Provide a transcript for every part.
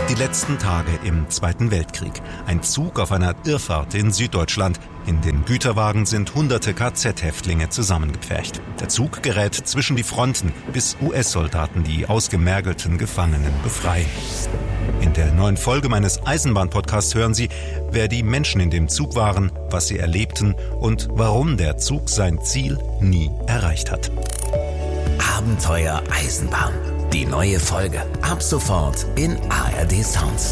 Die letzten Tage im Zweiten Weltkrieg. Ein Zug auf einer Irrfahrt in Süddeutschland. In den Güterwagen sind hunderte KZ-Häftlinge zusammengepfercht. Der Zug gerät zwischen die Fronten, bis US-Soldaten die ausgemergelten Gefangenen befreien. In der neuen Folge meines Eisenbahn-Podcasts hören Sie, wer die Menschen in dem Zug waren, was sie erlebten und warum der Zug sein Ziel nie erreicht hat. Abenteuer Eisenbahn. Die neue Folge. Ab sofort in ARD Sounds.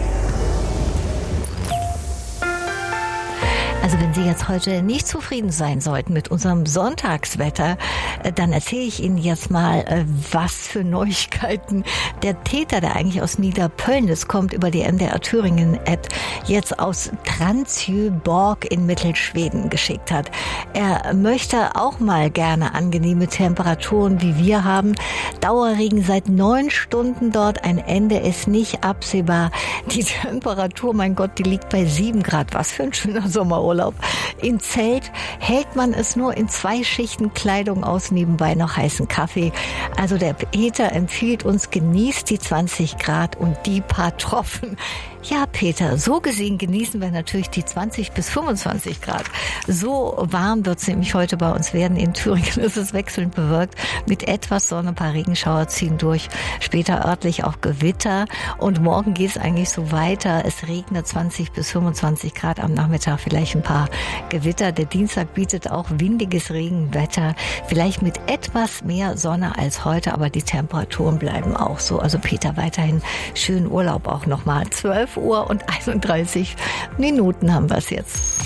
Also wenn Sie jetzt heute nicht zufrieden sein sollten mit unserem Sonntagswetter, dann erzähle ich Ihnen jetzt mal, was für Neuigkeiten der Täter, der eigentlich aus Niederpöllnitz kommt, über die MDR Thüringen-App jetzt aus Transjöborg in Mittelschweden geschickt hat. Er möchte auch mal gerne angenehme Temperaturen, wie wir haben. Dauerregen seit 9 Stunden dort, ein Ende ist nicht absehbar. Die Temperatur, mein Gott, die liegt bei 7 Grad. Was für ein schöner Sommerurlaub. Im Zelt hält man es nur in 2 Schichten Kleidung aus, nebenbei noch heißen Kaffee. Also der Peter empfiehlt uns, genießt die 20 Grad und die paar Tropfen. Ja, Peter, so gesehen genießen wir natürlich die 20 bis 25 Grad. So warm wird es nämlich heute bei uns werden. In Thüringen ist es wechselnd bewölkt. Mit etwas Sonne, ein paar Regenschauer ziehen durch. Später örtlich auch Gewitter. Und morgen geht es eigentlich so weiter. Es regnet 20 bis 25 Grad. Am Nachmittag vielleicht ein paar Gewitter. Der Dienstag bietet auch windiges Regenwetter. Vielleicht mit etwas mehr Sonne als heute. Aber die Temperaturen bleiben auch so. Also Peter, weiterhin schönen Urlaub auch nochmal. 12 Uhr und 31 Minuten haben wir es jetzt.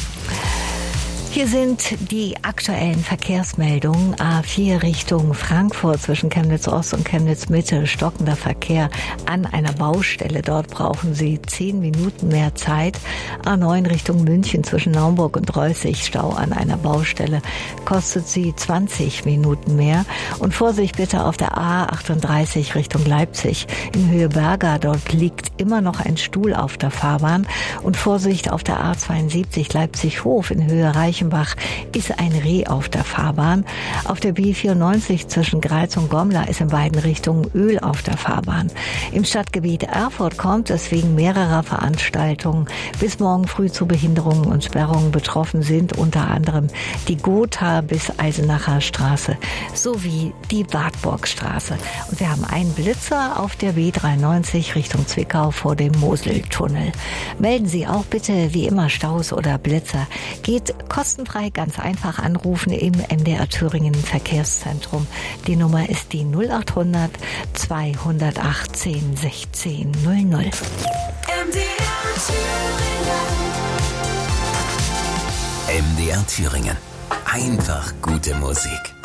Hier sind die aktuellen Verkehrsmeldungen. A4 Richtung Frankfurt zwischen Chemnitz Ost und Chemnitz Mitte. Stockender Verkehr an einer Baustelle. Dort brauchen Sie 10 Minuten mehr Zeit. A9 Richtung München zwischen Naumburg und Reußig. Stau an einer Baustelle. Kostet Sie 20 Minuten mehr. Und Vorsicht bitte auf der A38 Richtung Leipzig. In Höhe Berga. Dort liegt immer noch ein Stuhl auf der Fahrbahn. Und Vorsicht auf der A72 Leipzig-Hof in Höhe Reichenbach ist ein Reh auf der Fahrbahn. Auf der B94 zwischen Greiz und Gommla ist in beiden Richtungen Öl auf der Fahrbahn. Im Stadtgebiet Erfurt kommt es wegen mehrerer Veranstaltungen bis morgen früh zu Behinderungen und Sperrungen. Betroffen sind unter anderem die Gotha bis Eisenacher Straße sowie die Wartburgstraße. Und wir haben einen Blitzer auf der B93 Richtung Zwickau vor dem Moseltunnel. Melden Sie auch bitte wie immer Staus oder Blitzer. Geht kostenfrei, ganz einfach anrufen im MDR Thüringen Verkehrszentrum. Die Nummer ist die 0800 218 16 00. MDR Thüringen. MDR Thüringen. Einfach gute Musik.